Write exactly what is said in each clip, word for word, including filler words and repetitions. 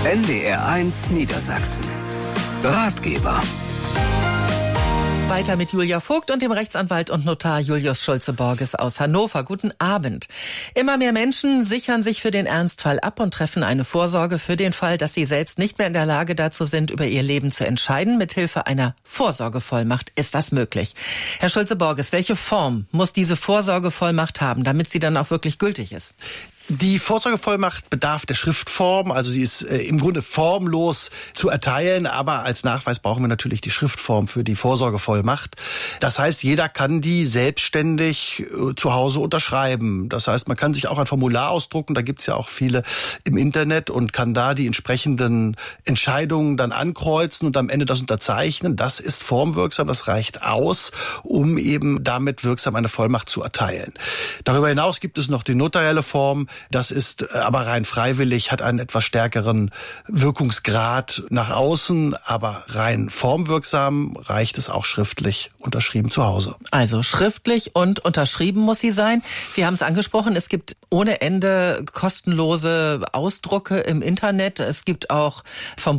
N D R eins Niedersachsen. Ratgeber. Weiter mit Julia Vogt und dem Rechtsanwalt und Notar Julius Schulze-Borges aus Hannover. Guten Abend. Immer mehr Menschen sichern sich für den Ernstfall ab und treffen eine Vorsorge für den Fall, dass sie selbst nicht mehr in der Lage dazu sind, über ihr Leben zu entscheiden. Mithilfe einer Vorsorgevollmacht ist das möglich. Herr Schulze-Borges, welche Form muss diese Vorsorgevollmacht haben, damit sie dann auch wirklich gültig ist? Die Vorsorgevollmacht bedarf der Schriftform, also sie ist äh, im Grunde formlos zu erteilen, aber als Nachweis brauchen wir natürlich die Schriftform für die Vorsorgevollmacht. Das heißt, jeder kann die selbstständig äh, zu Hause unterschreiben. Das heißt, man kann sich auch ein Formular ausdrucken, da gibt's ja auch viele im Internet und kann da die entsprechenden Entscheidungen dann ankreuzen und am Ende das unterzeichnen. Das ist formwirksam, das reicht aus, um eben damit wirksam eine Vollmacht zu erteilen. Darüber hinaus gibt es noch die notarielle Form. Das ist aber rein freiwillig, hat einen etwas stärkeren Wirkungsgrad nach außen, aber rein formwirksam reicht es auch schriftlich unterschrieben zu Hause. Also schriftlich und unterschrieben muss sie sein. Sie haben es angesprochen, es gibt ohne Ende kostenlose Ausdrucke im Internet. Es gibt auch vom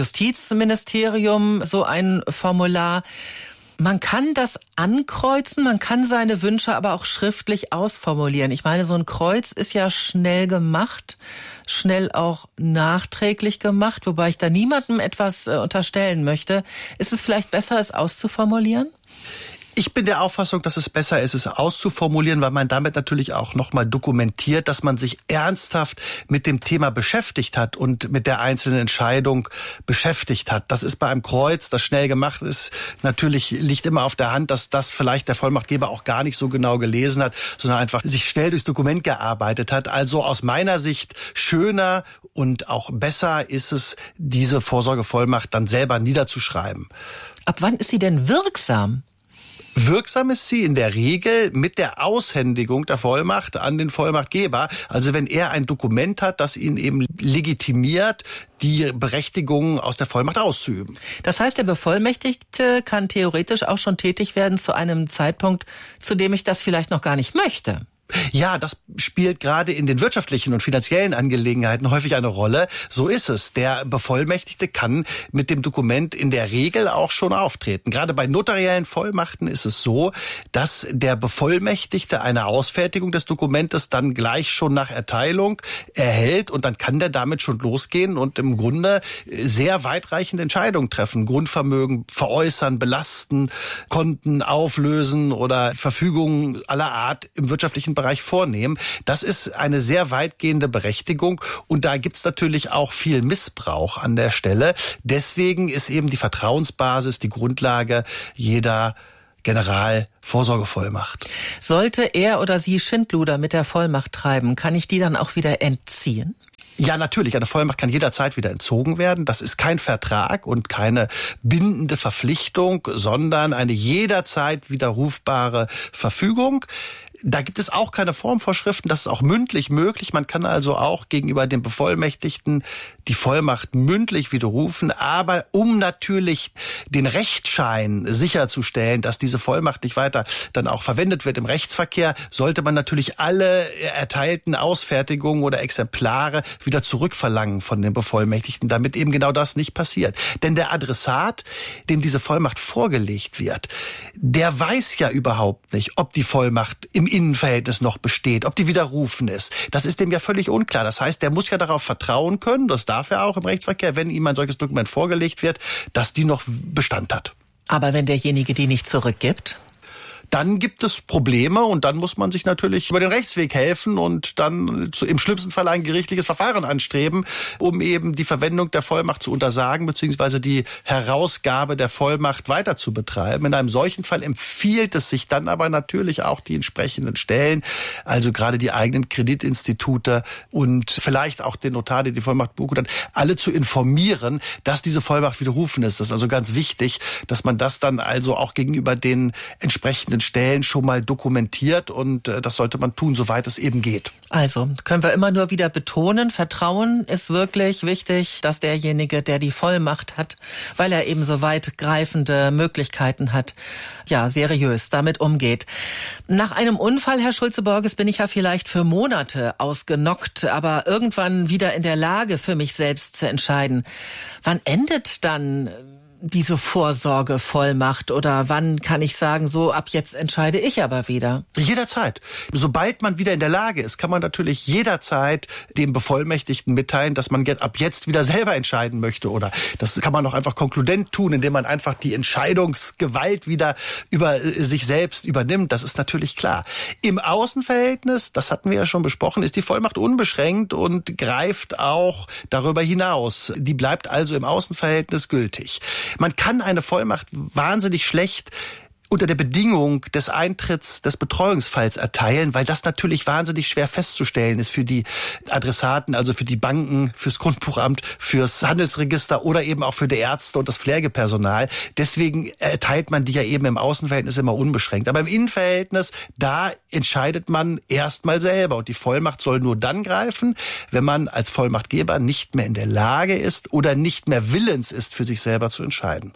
Bundesjustizministerium so ein Formular. Man kann das ankreuzen, man kann seine Wünsche aber auch schriftlich ausformulieren. Ich meine, so ein Kreuz ist ja schnell gemacht, schnell auch nachträglich gemacht, wobei ich da niemandem etwas äh, unterstellen möchte. Ist es vielleicht besser, es auszuformulieren? Ich bin der Auffassung, dass es besser ist, es auszuformulieren, weil man damit natürlich auch nochmal dokumentiert, dass man sich ernsthaft mit dem Thema beschäftigt hat und mit der einzelnen Entscheidung beschäftigt hat. Das ist bei einem Kreuz, das schnell gemacht ist, natürlich liegt immer auf der Hand, dass das vielleicht der Vollmachtgeber auch gar nicht so genau gelesen hat, sondern einfach sich schnell durchs Dokument gearbeitet hat. Also aus meiner Sicht schöner und auch besser ist es, diese Vorsorgevollmacht dann selber niederzuschreiben. Ab wann ist sie denn wirksam? Wirksam ist sie in der Regel mit der Aushändigung der Vollmacht an den Vollmachtgeber. Also wenn er ein Dokument hat, das ihn eben legitimiert, die Berechtigung aus der Vollmacht auszuüben. Das heißt, der Bevollmächtigte kann theoretisch auch schon tätig werden zu einem Zeitpunkt, zu dem ich das vielleicht noch gar nicht möchte. Ja, das spielt gerade in den wirtschaftlichen und finanziellen Angelegenheiten häufig eine Rolle. So ist es. Der Bevollmächtigte kann mit dem Dokument in der Regel auch schon auftreten. Gerade bei notariellen Vollmachten ist es so, dass der Bevollmächtigte eine Ausfertigung des Dokumentes dann gleich schon nach Erteilung erhält und dann kann der damit schon losgehen und im Grunde sehr weitreichende Entscheidungen treffen. Grundvermögen veräußern, belasten, Konten auflösen oder Verfügungen aller Art im wirtschaftlichen Bereich vornehmen. Das ist eine sehr weitgehende Berechtigung und da gibt's natürlich auch viel Missbrauch an der Stelle. Deswegen ist eben die Vertrauensbasis die Grundlage jeder Generalvorsorgevollmacht. Sollte er oder sie Schindluder mit der Vollmacht treiben, kann ich die dann auch wieder entziehen? Ja, natürlich. Eine Vollmacht kann jederzeit wieder entzogen werden. Das ist kein Vertrag und keine bindende Verpflichtung, sondern eine jederzeit widerrufbare Verfügung. Da gibt es auch keine Formvorschriften, das ist auch mündlich möglich. Man kann also auch gegenüber dem Bevollmächtigten die Vollmacht mündlich widerrufen, aber um natürlich den Rechtsschein sicherzustellen, dass diese Vollmacht nicht weiter dann auch verwendet wird im Rechtsverkehr, sollte man natürlich alle erteilten Ausfertigungen oder Exemplare wieder zurückverlangen von den Bevollmächtigten, damit eben genau das nicht passiert. Denn der Adressat, dem diese Vollmacht vorgelegt wird, der weiß ja überhaupt nicht, ob die Vollmacht im Innenverhältnis noch besteht, ob die widerrufen ist. Das ist dem ja völlig unklar. Das heißt, der muss ja darauf vertrauen können, das darf er auch im Rechtsverkehr, wenn ihm ein solches Dokument vorgelegt wird, dass die noch Bestand hat. Aber wenn derjenige die nicht zurückgibt? Dann gibt es Probleme und dann muss man sich natürlich über den Rechtsweg helfen und dann im schlimmsten Fall ein gerichtliches Verfahren anstreben, um eben die Verwendung der Vollmacht zu untersagen bzw. die Herausgabe der Vollmacht weiter zu betreiben. In einem solchen Fall empfiehlt es sich dann aber natürlich auch die entsprechenden Stellen, also gerade die eigenen Kreditinstitute und vielleicht auch den Notar, der die Vollmacht beurkundet hat, alle zu informieren, dass diese Vollmacht widerrufen ist. Das ist also ganz wichtig, dass man das dann also auch gegenüber den entsprechenden entsprechenden Stellen schon mal dokumentiert und äh, das sollte man tun, soweit es eben geht. Also können wir immer nur wieder betonen, Vertrauen ist wirklich wichtig, dass derjenige, der die Vollmacht hat, weil er eben so weitgreifende Möglichkeiten hat, ja, seriös damit umgeht. Nach einem Unfall, Herr Schulze-Borges, bin ich ja vielleicht für Monate ausgenockt, aber irgendwann wieder in der Lage, für mich selbst zu entscheiden. Wann endet dann diese Vorsorgevollmacht oder wann kann ich sagen, so ab jetzt entscheide ich aber wieder? Jederzeit. Sobald man wieder in der Lage ist, kann man natürlich jederzeit dem Bevollmächtigten mitteilen, dass man ab jetzt wieder selber entscheiden möchte, oder das kann man auch einfach konkludent tun, indem man einfach die Entscheidungsgewalt wieder über sich selbst übernimmt. Das ist natürlich klar. Im Außenverhältnis, das hatten wir ja schon besprochen, ist die Vollmacht unbeschränkt und greift auch darüber hinaus. Die bleibt also im Außenverhältnis gültig. Man kann eine Vollmacht wahnsinnig schlecht unter der Bedingung des Eintritts des Betreuungsfalls erteilen, weil das natürlich wahnsinnig schwer festzustellen ist für die Adressaten, also für die Banken, fürs Grundbuchamt, fürs Handelsregister oder eben auch für die Ärzte und das Pflegepersonal. Deswegen erteilt man die ja eben im Außenverhältnis immer unbeschränkt. Aber im Innenverhältnis, da entscheidet man erstmal selber. Und die Vollmacht soll nur dann greifen, wenn man als Vollmachtgeber nicht mehr in der Lage ist oder nicht mehr willens ist, für sich selber zu entscheiden.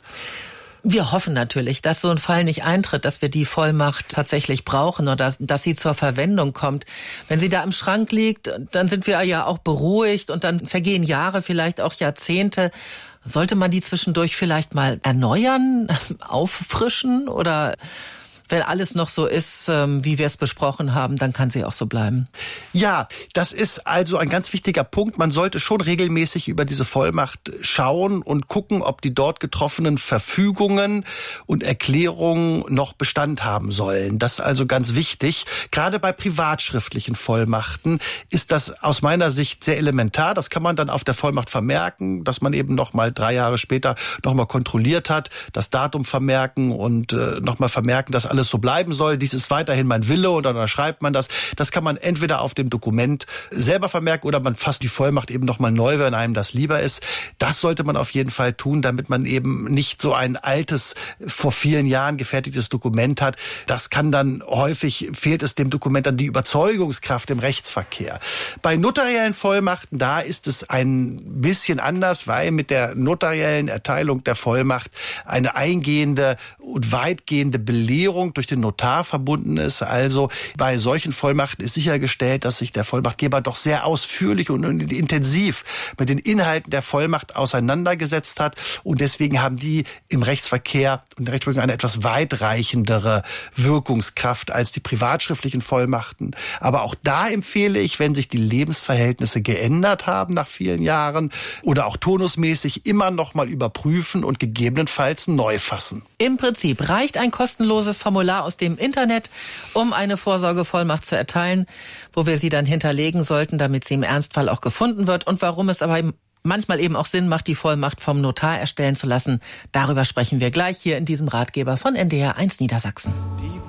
Wir hoffen natürlich, dass so ein Fall nicht eintritt, dass wir die Vollmacht tatsächlich brauchen oder dass, dass sie zur Verwendung kommt. Wenn sie da im Schrank liegt, dann sind wir ja auch beruhigt und dann vergehen Jahre, vielleicht auch Jahrzehnte. Sollte man die zwischendurch vielleicht mal erneuern, auffrischen oder... Wenn alles noch so ist, wie wir es besprochen haben, dann kann sie auch so bleiben. Ja, das ist also ein ganz wichtiger Punkt. Man sollte schon regelmäßig über diese Vollmacht schauen und gucken, ob die dort getroffenen Verfügungen und Erklärungen noch Bestand haben sollen. Das ist also ganz wichtig. Gerade bei privatschriftlichen Vollmachten ist das aus meiner Sicht sehr elementar. Das kann man dann auf der Vollmacht vermerken, dass man eben noch mal drei Jahre später noch mal kontrolliert hat, das Datum vermerken und äh, noch mal vermerken, dass alles so bleiben soll. Dies ist weiterhin mein Wille und dann unterschreibt man das. Das kann man entweder auf dem Dokument selber vermerken oder man fasst die Vollmacht eben nochmal neu, wenn einem das lieber ist. Das sollte man auf jeden Fall tun, damit man eben nicht so ein altes, vor vielen Jahren gefertigtes Dokument hat. Das kann dann häufig, fehlt es dem Dokument dann die Überzeugungskraft im Rechtsverkehr. Bei notariellen Vollmachten, da ist es ein bisschen anders, weil mit der notariellen Erteilung der Vollmacht eine eingehende und weitgehende Belehrung durch den Notar verbunden ist. Also bei solchen Vollmachten ist sichergestellt, dass sich der Vollmachtgeber doch sehr ausführlich und intensiv mit den Inhalten der Vollmacht auseinandergesetzt hat. Und deswegen haben die im Rechtsverkehr und der Rechtsprechung eine etwas weitreichendere Wirkungskraft als die privatschriftlichen Vollmachten. Aber auch da empfehle ich, wenn sich die Lebensverhältnisse geändert haben nach vielen Jahren oder auch turnusmäßig, immer noch mal überprüfen und gegebenenfalls neu fassen. Im Prinzip reicht ein kostenloses Formular aus dem Internet, um eine Vorsorgevollmacht zu erteilen, wo wir sie dann hinterlegen sollten, damit sie im Ernstfall auch gefunden wird und warum es aber manchmal eben auch Sinn macht, die Vollmacht vom Notar erstellen zu lassen. Darüber sprechen wir gleich hier in diesem Ratgeber von N D R eins Niedersachsen.